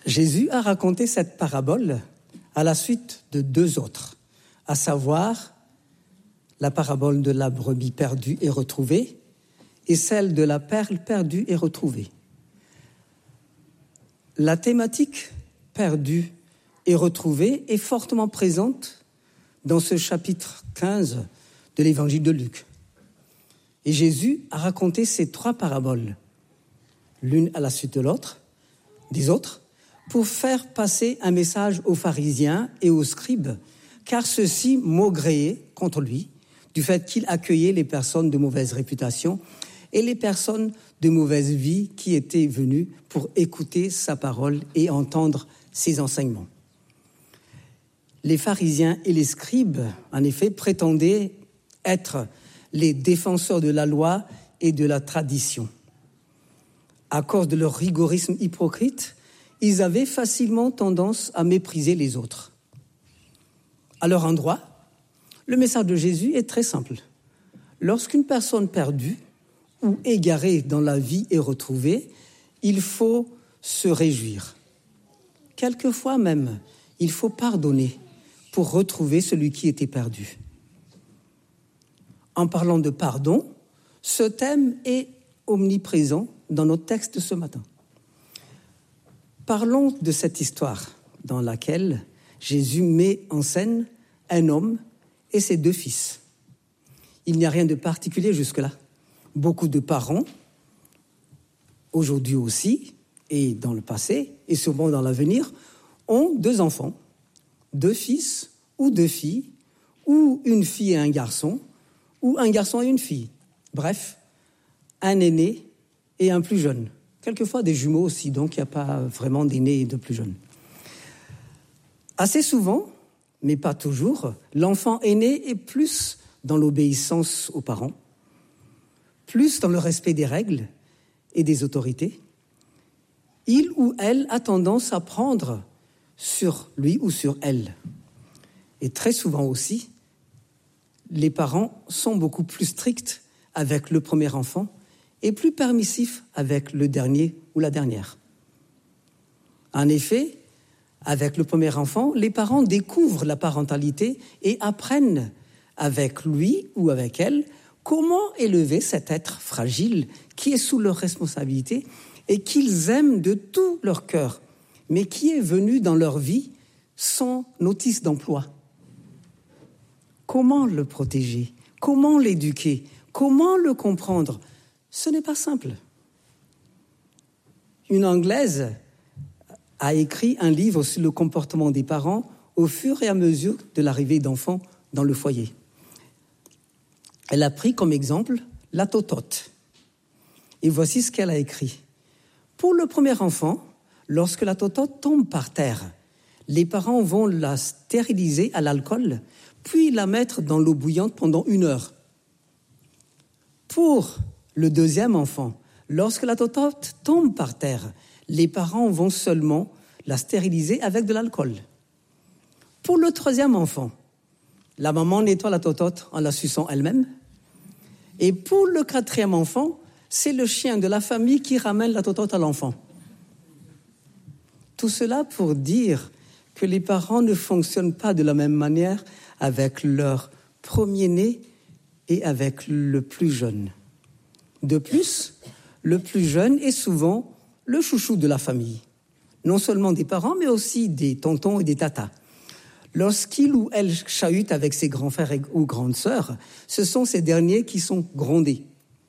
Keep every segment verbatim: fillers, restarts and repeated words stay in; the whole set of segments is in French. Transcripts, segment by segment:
Jésus a raconté cette parabole à la suite de deux autres, à savoir la parabole de la brebis perdue et retrouvée et celle de la perle perdue et retrouvée. La thématique perdue et retrouvée est fortement présente dans ce chapitre quinze de l'évangile de Luc. Et Jésus a raconté ces trois paraboles, l'une à la suite de l'autre, des autres, pour faire passer un message aux pharisiens et aux scribes, car ceux-ci maugréaient contre lui du fait qu'il accueillait les personnes de mauvaise réputation et les personnes de mauvaise vie qui étaient venues pour écouter sa parole et entendre ses enseignements. Les pharisiens et les scribes, en effet, prétendaient être les défenseurs de la loi et de la tradition. À cause de leur rigorisme hypocrite, ils avaient facilement tendance à mépriser les autres. À leur endroit, le message de Jésus est très simple. Lorsqu'une personne perdue ou égarée dans la vie est retrouvée, il faut se réjouir. Quelquefois même, il faut pardonner pour retrouver celui qui était perdu. En parlant de pardon, ce thème est omniprésent dans notre texte de ce matin. Parlons de cette histoire dans laquelle Jésus met en scène un homme et ses deux fils. Il n'y a rien de particulier jusque-là. Beaucoup de parents, aujourd'hui aussi, et dans le passé, et sûrement dans l'avenir, ont deux enfants, deux fils ou deux filles, ou une fille et un garçon, ou un garçon et une fille. Bref, un aîné et un plus jeune. Quelquefois des jumeaux aussi, donc il n'y a pas vraiment d'aînés et de plus jeunes. Assez souvent, mais pas toujours, l'enfant aîné est plus dans l'obéissance aux parents, plus dans le respect des règles et des autorités. Il ou elle a tendance à prendre sur lui ou sur elle. Et très souvent aussi, les parents sont beaucoup plus stricts avec le premier enfant et plus permissifs avec le dernier ou la dernière. En effet, avec le premier enfant, les parents découvrent la parentalité et apprennent avec lui ou avec elle comment élever cet être fragile qui est sous leur responsabilité et qu'ils aiment de tout leur cœur, mais qui est venu dans leur vie sans notice d'emploi. Comment le protéger? Comment l'éduquer? Comment le comprendre? Ce n'est pas simple. Une Anglaise a écrit un livre sur le comportement des parents au fur et à mesure de l'arrivée d'enfants dans le foyer. Elle a pris comme exemple la totote. Et voici ce qu'elle a écrit. Pour le premier enfant, lorsque la totote tombe par terre, les parents vont la stériliser à l'alcool, puis la mettre dans l'eau bouillante pendant une heure. Pour le deuxième enfant, lorsque la totote tombe par terre, les parents vont seulement la stériliser avec de l'alcool. Pour le troisième enfant, la maman nettoie la totote en la suçant elle-même. Et pour le quatrième enfant, c'est le chien de la famille qui ramène la totote à l'enfant. Tout cela pour dire que les parents ne fonctionnent pas de la même manière avec leur premier-né et avec le plus jeune. De plus, le plus jeune est souvent le chouchou de la famille, non seulement des parents, mais aussi des tontons et des tatas. Lorsqu'il ou elle chahute avec ses grands frères ou grandes sœurs, ce sont ces derniers qui sont grondés.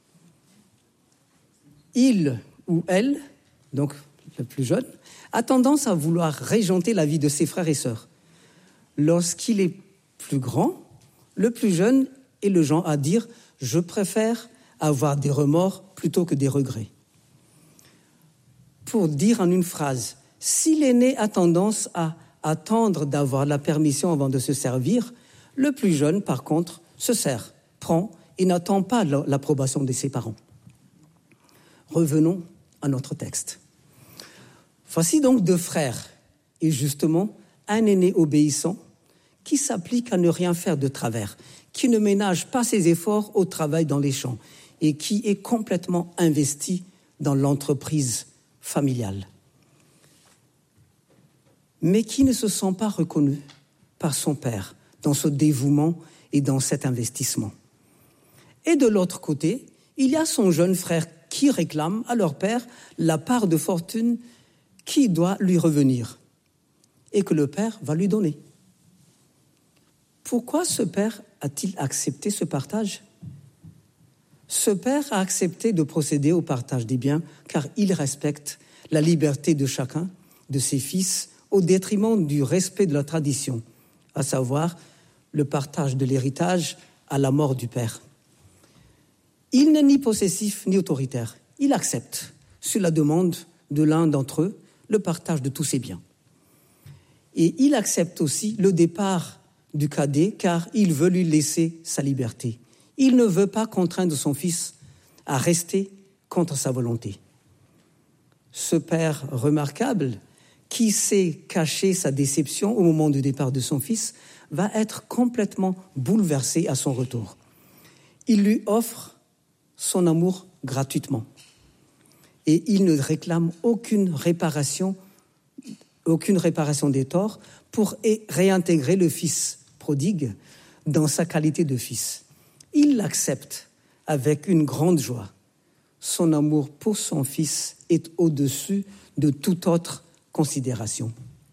Il ou elle, donc le plus jeune, a tendance à vouloir régenter la vie de ses frères et sœurs. Lorsqu'il est plus grand, le plus jeune est le genre à dire « je préfère avoir des remords plutôt que des regrets ». Pour dire en une phrase, si l'aîné a tendance à attendre d'avoir la permission avant de se servir, le plus jeune, par contre, se sert, prend et n'attend pas l'approbation de ses parents. Revenons à notre texte. Voici donc deux frères, et justement un aîné obéissant qui s'applique à ne rien faire de travers, qui ne ménage pas ses efforts au travail dans les champs et qui est complètement investi dans l'entreprise familiale. mais qui ne se sent pas reconnu par son père dans ce dévouement et dans cet investissement. Et de l'autre côté, il y a son jeune frère qui réclame à leur père la part de fortune qui doit lui revenir et que le père va lui donner. Pourquoi ce père a-t-il accepté ce partage ? Ce père a accepté de procéder au partage des biens car il respecte la liberté de chacun de ses fils au détriment du respect de la tradition, à savoir le partage de l'héritage à la mort du père. Il n'est ni possessif ni autoritaire. Il accepte, sur la demande de l'un d'entre eux, le partage de tous ses biens. Et il accepte aussi le départ du cadet car il veut lui laisser sa liberté. Il ne veut pas contraindre son fils à rester contre sa volonté. Ce père remarquable, qui sait cacher sa déception au moment du départ de son fils, va être complètement bouleversé à son retour. Il lui offre son amour gratuitement. Et il ne réclame aucune réparation, aucune réparation des torts pour réintégrer le fils prodigue dans sa qualité de fils. Il l'accepte avec une grande joie. Son amour pour son fils est au-dessus de toute autre considération.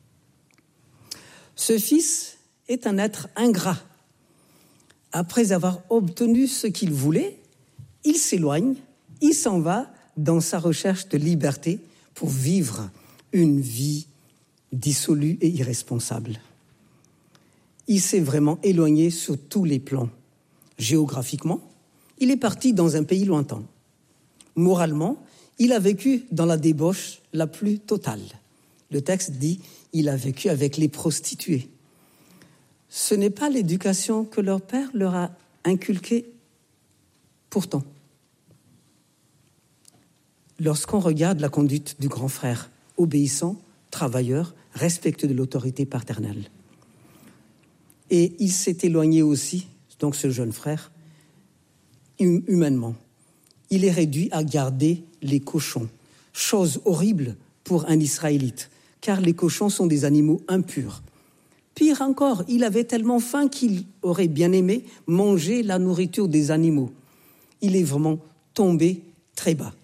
Ce fils est un être ingrat. Après avoir obtenu ce qu'il voulait, il s'éloigne, il s'en va dans sa recherche de liberté pour vivre une vie dissolue et irresponsable. Il s'est vraiment éloigné sur tous les plans. Géographiquement, il est parti dans un pays lointain. Moralement, il a vécu dans la débauche la plus totale. Le texte dit qu'il a vécu avec les prostituées. Ce n'est pas l'éducation que leur père leur a inculquée pourtant. Lorsqu'on regarde la conduite du grand frère, obéissant, travailleur, respectueux de l'autorité paternelle. Et il s'est éloigné aussi, donc ce jeune frère, hum- humainement. Il est réduit à garder les cochons, chose horrible pour un Israélite, car les cochons sont des animaux impurs. Pire encore, il avait tellement faim qu'il aurait bien aimé manger la nourriture des animaux. Il est vraiment tombé très bas.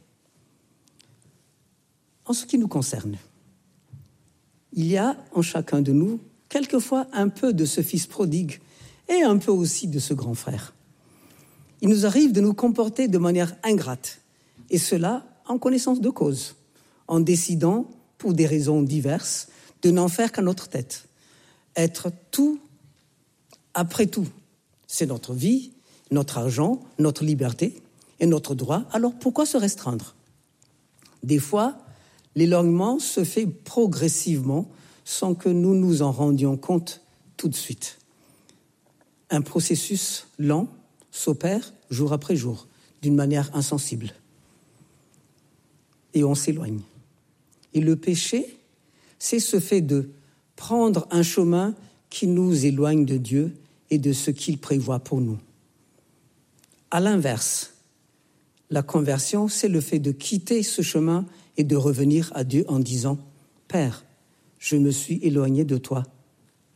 En ce qui nous concerne, il y a en chacun de nous quelquefois un peu de ce fils prodigue et un peu aussi de ce grand frère. Il nous arrive de nous comporter de manière ingrate, et cela en connaissance de cause, en décidant, pour des raisons diverses, de n'en faire qu'à notre tête. Être tout après tout, c'est notre vie, notre argent, notre liberté et notre droit, alors pourquoi se restreindre ? Des fois, l'éloignement se fait progressivement sans que nous nous en rendions compte tout de suite. Un processus lent s'opère jour après jour, d'une manière insensible. Et on s'éloigne. Et le péché, c'est ce fait de prendre un chemin qui nous éloigne de Dieu et de ce qu'il prévoit pour nous. À l'inverse, la conversion, c'est le fait de quitter ce chemin et de revenir à Dieu en disant « Père, je me suis éloigné de toi, pardonne-moi ».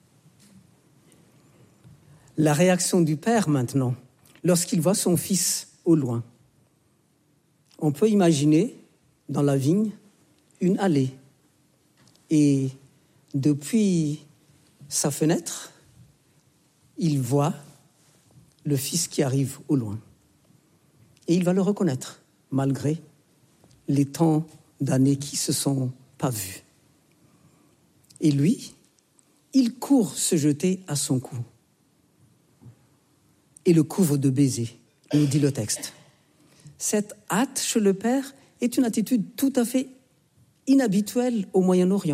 La réaction du père maintenant, lorsqu'il voit son fils au loin. On peut imaginer dans la vigne une allée et depuis sa fenêtre, il voit le fils qui arrive au loin. Et il va le reconnaître, malgré les temps d'années qui ne se sont pas vus. Et lui, il court se jeter à son cou et le couvre de baisers, nous dit le texte. Cette hâte chez le père est une attitude tout à fait inhabituelle au Moyen-Orient.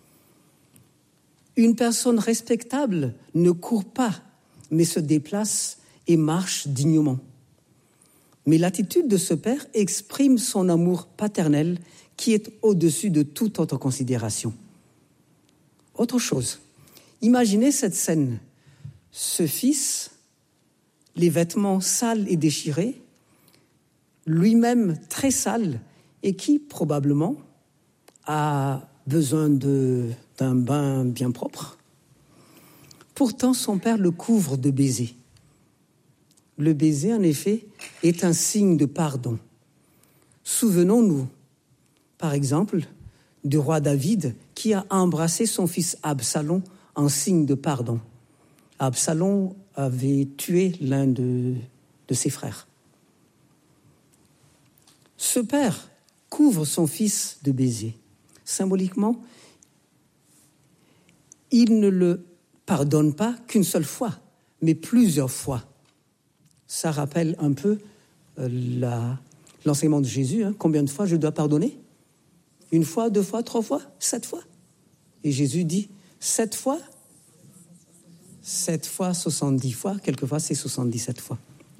Une personne respectable ne court pas, mais se déplace et marche dignement. Mais l'attitude de ce père exprime son amour paternel qui est au-dessus de toute autre considération. Autre chose, imaginez cette scène. Ce fils, les vêtements sales et déchirés, lui-même très sale et qui probablement a besoin de, d'un bain bien propre. Pourtant, son père le couvre de baisers. Le baiser, en effet, est un signe de pardon. Souvenons-nous, par exemple, du roi David qui a embrassé son fils Absalom en signe de pardon. Absalom avait tué l'un de, de ses frères. Ce père couvre son fils de baisers. Symboliquement, il ne le pardonne pas qu'une seule fois, mais plusieurs fois. Ça rappelle un peu euh, la, l'enseignement de Jésus. Hein. Combien de fois je dois pardonner ? Une fois, deux fois, trois fois, sept fois. Et Jésus dit, sept fois, sept fois, soixante-dix fois, quelquefois c'est soixante-dix-sept fois.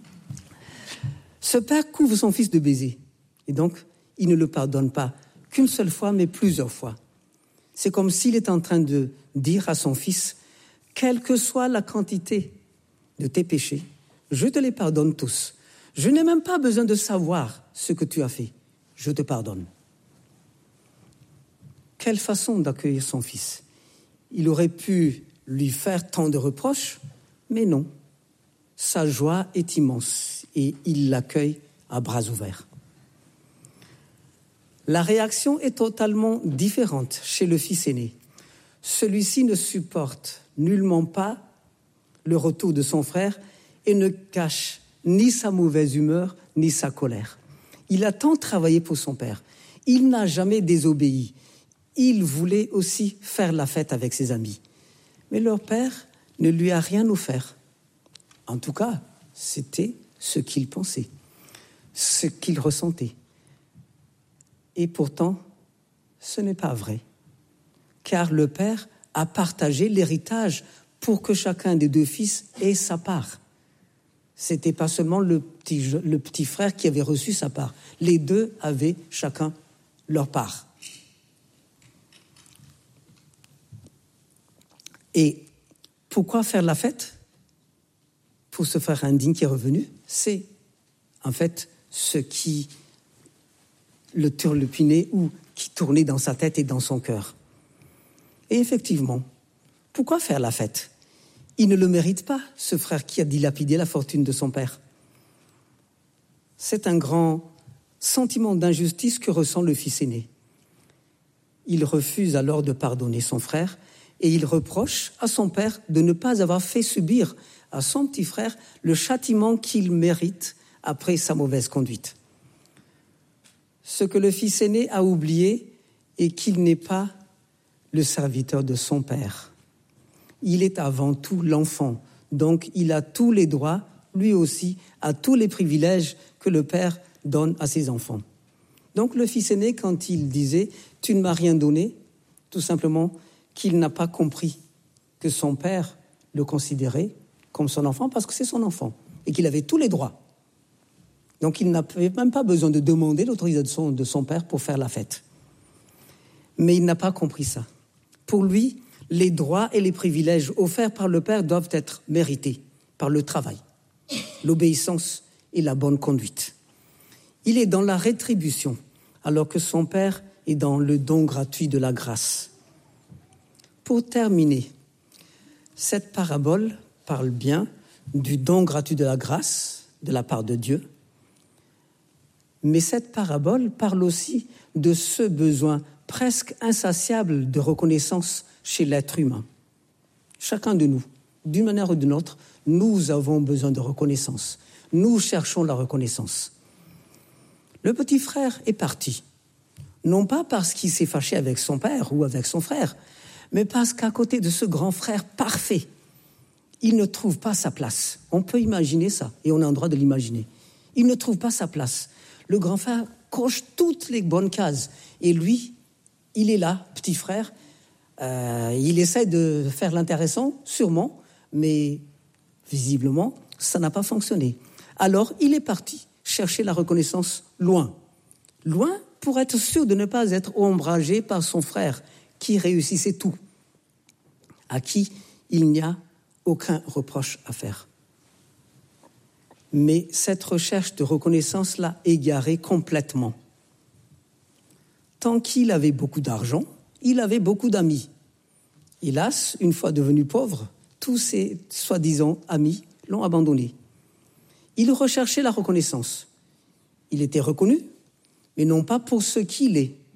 Ce père couvre son fils de baisers. Et donc, il ne le pardonne pas qu'une seule fois, mais plusieurs fois. C'est comme s'il est en train de dire à son fils, quelle que soit la quantité de tes péchés, je te les pardonne tous. Je n'ai même pas besoin de savoir ce que tu as fait. Je te pardonne. Quelle façon d'accueillir son fils. Il aurait pu lui faire tant de reproches, mais non. Sa joie est immense et il l'accueille à bras ouverts. La réaction est totalement différente chez le fils aîné. Celui-ci ne supporte nullement pas le retour de son frère et ne cache ni sa mauvaise humeur ni sa colère. Il a tant travaillé pour son père. Il n'a jamais désobéi. Il voulait aussi faire la fête avec ses amis. Mais leur père ne lui a rien offert. En tout cas, c'était ce qu'il pensait, ce qu'il ressentait. Et pourtant, ce n'est pas vrai. Car le père a partagé l'héritage pour que chacun des deux fils ait sa part. Ce n'était pas seulement le petit, le petit frère qui avait reçu sa part. Les deux avaient chacun leur part. Et pourquoi faire la fête ? Pour ce frère indigne qui est revenu, c'est en fait ce qui le turlupinait ou qui tournait dans sa tête et dans son cœur. Et effectivement, pourquoi faire la fête ? Il ne le mérite pas, ce frère qui a dilapidé la fortune de son père. C'est un grand sentiment d'injustice que ressent le fils aîné. Il refuse alors de pardonner son frère et il reproche à son père de ne pas avoir fait subir à son petit frère le châtiment qu'il mérite après sa mauvaise conduite. Ce que le fils aîné a oublié est qu'il n'est pas le serviteur de son père. Il est avant tout l'enfant, donc il a tous les droits, lui aussi, à tous les privilèges que le père donne à ses enfants. Donc le fils aîné, quand il disait « tu ne m'as rien donné », tout simplement qu'il n'a pas compris que son père le considérait comme son enfant parce que c'est son enfant et qu'il avait tous les droits. Donc il n'avait même pas besoin de demander l'autorisation de son père pour faire la fête. Mais il n'a pas compris ça. Pour lui, les droits et les privilèges offerts par le père doivent être mérités par le travail, l'obéissance et la bonne conduite. Il est dans la rétribution, alors que son père est dans le don gratuit de la grâce. Pour terminer, cette parabole parle bien du don gratuit de la grâce de la part de Dieu, mais cette parabole parle aussi de ce besoin presque insatiable de reconnaissance chez l'être humain. Chacun de nous, d'une manière ou d'une autre, nous avons besoin de reconnaissance. Nous cherchons la reconnaissance. Le petit frère est parti, non pas parce qu'il s'est fâché avec son père ou avec son frère, mais parce qu'à côté de ce grand frère parfait, il ne trouve pas sa place. On peut imaginer ça, et on a le droit de l'imaginer. Il ne trouve pas sa place. Le grand frère coche toutes les bonnes cases. Et lui, il est là, petit frère. Euh, il essaie de faire l'intéressant, sûrement, mais visiblement, ça n'a pas fonctionné. Alors, il est parti chercher la reconnaissance loin. Loin pour être sûr de ne pas être ombragé par son frère, qui réussissait tout, à qui il n'y a aucun reproche à faire. Mais cette recherche de reconnaissance l'a égaré complètement. Tant qu'il avait beaucoup d'argent, il avait beaucoup d'amis. Hélas, une fois devenu pauvre, tous ses soi-disant amis l'ont abandonné. Il recherchait la reconnaissance. Il était reconnu, mais non pas pour ce qu'il est,